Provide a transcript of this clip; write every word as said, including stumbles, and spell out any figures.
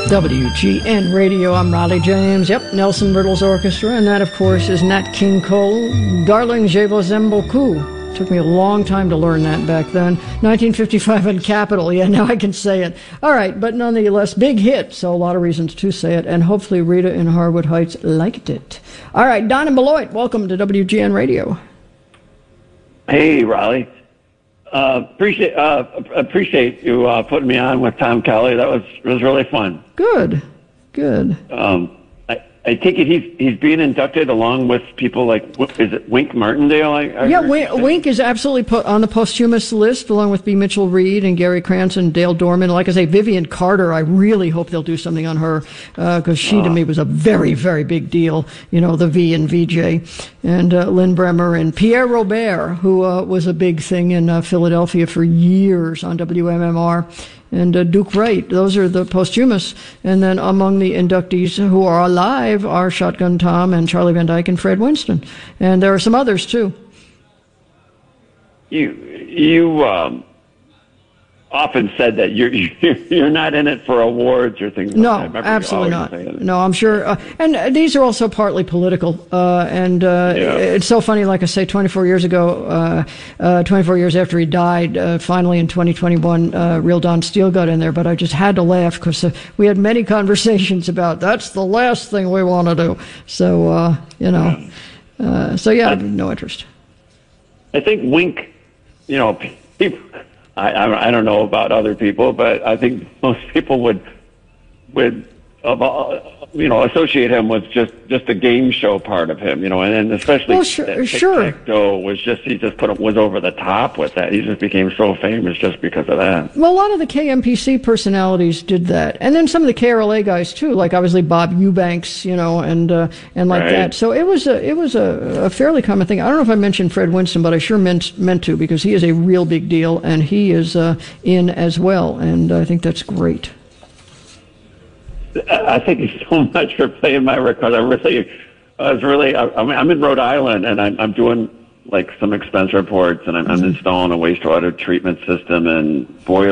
W G N Radio, I'm Riley James. Yep, Nelson Riddle's orchestra, and that, of course, is Nat King Cole, Darling, Je vous aime beaucoup. Took me a long time to learn that back then. nineteen fifty-five in Capitol. Yeah, now I can say it. All right, but nonetheless, big hit, so a lot of reasons to say it, and hopefully Rita in Harwood Heights liked it. All right, Don and Beloit, welcome to W G N Radio. Hey, Riley. Uh, appreciate uh, appreciate you uh, putting me on with Tom Kelly. That was was really fun. Good, good. Um, I, I take it he's he's being inducted along with people like, is it Wink Martindale? I, I yeah, Wink, Wink is absolutely put on the posthumous list along with B. Mitchell Reed and Gary Cranston, Dale Dorman. Like I say, Vivian Carter. I really hope they'll do something on her because uh, she uh, to me was a very very big deal. You know, the V and V J. And uh, Lynn Bremer and Pierre Robert, who uh, was a big thing in uh, Philadelphia for years on W M M R, and uh, Duke Wright. Those are the posthumous. And then among the inductees who are alive are Shotgun Tom and Charlie Van Dyke and Fred Winston. And there are some others, too. You you um, often said that you're you're not in it for awards or things like no, that. No, absolutely not. No, I'm sure. Uh, and uh, these are also partly political. Uh, and uh, yeah. It's so funny, like I say, twenty-four years ago, uh, uh, twenty-four years after he died, uh, finally in twenty twenty-one, uh, Real Don Steele got in there. But I just had to laugh because uh, we had many conversations about that's the last thing we want to do. So, uh, you know, yeah. Uh, so yeah, I, no interest. I think Wink, you know, people. I, I don't know about other people, but I think most people would would you know associate him with just, just the game show part of him, you know, and, and especially well, sure, that sure. Tic-tac-toe was just he just put was over the top with that. He just became so famous just because of that. Well, a lot of the K M P C personalities did that, and then some of the K R L A guys too, like obviously Bob Eubanks, you know, and uh, and like right. that. So it was a it was a, a fairly common thing. I don't know if I mentioned Fred Winston, but I sure meant meant to because he is a real big deal, and he is uh, in as well, and I think that's great. I thank you so much for playing my record. I really, I was really, I, I'm in Rhode Island and I'm, I'm doing like some expense reports and I'm, I'm installing a wastewater treatment system and boiler.